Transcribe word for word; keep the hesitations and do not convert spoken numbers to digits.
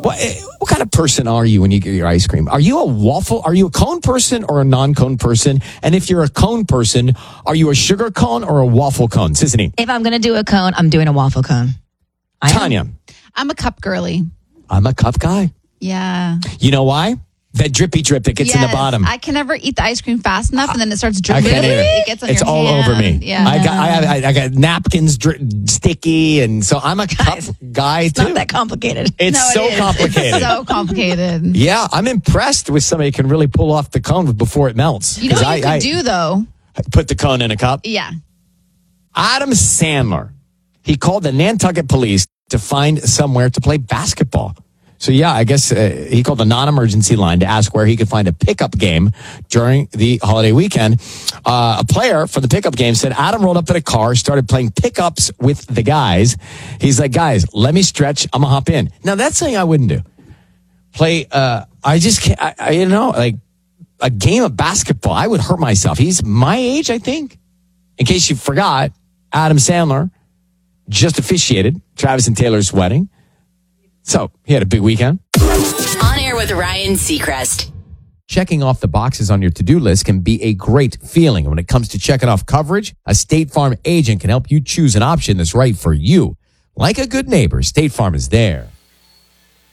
What, what kind of person are you when you get your ice cream? Are you a waffle? Are you a cone person or a non-cone person? And if you're a cone person, are you a sugar cone or a waffle cone? Sissany. If I'm going to do a cone, I'm doing a waffle cone. I Tanya. am. I'm a cup girly. I'm a cup guy. Yeah. You know why? That drippy drip that gets yes, in the bottom. I can never eat the ice cream fast enough, and then it starts I dripping. can't either. It gets on It's your all hand. over me. Yeah. I got I, have, I, I got napkins dri- sticky, and so I'm a cup guy It's too. not that complicated. It's No, it so is. complicated. It's so complicated. Yeah, I'm impressed with somebody who can really pull off the cone before it melts. You know 'Cause what you I, could I do, though? put the cone in a cup. Yeah. Adam Sandler, he called the Nantucket police to find somewhere to play basketball. So, yeah, I guess uh, he called the non-emergency line to ask where he could find a pickup game during the holiday weekend. Uh, a player for the pickup game said Adam rolled up in a car, started playing pickups with the guys. He's like, guys, let me stretch. I'm going to hop in. Now, that's something I wouldn't do. Play, uh, I just can't, I, I, you know, like a game of basketball. I would hurt myself. He's my age, I think. In case you forgot, Adam Sandler just officiated Travis and Taylor's wedding. So he had a big weekend. On Air with Ryan Seacrest. Checking off the boxes on your to-do list can be a great feeling. When it comes to checking off coverage, a State Farm agent can help you choose an option that's right for you. Like a good neighbor, State Farm is there.